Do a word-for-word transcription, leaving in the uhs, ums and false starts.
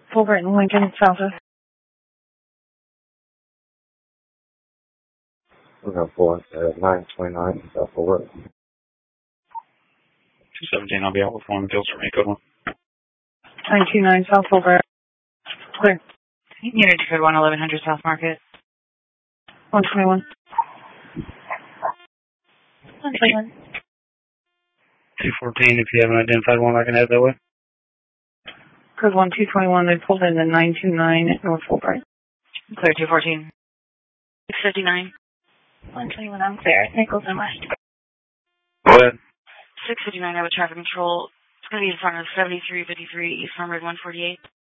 Fulbright and Lincoln, Southwest. We got four, uh, nine twenty-nine, South Fulbright. two seventeen, I'll be out with one. Deals for me, good one. nine two nine, South Fulbright. Clear. Unit code one eleven hundred South Market. one twenty-one. one twenty-one. two fourteen, if you haven't identified one, I can head that way. Code one two twenty-one, they pulled in the nine two nine at North Fulbright. Clear two fourteen. six fifty-nine. one twenty-one, I'm clear. Nichols and West. Go ahead. six fifty-nine, I have a traffic control. It's going to be in front of seventy-three fifty-three East Farm Road one forty-eight.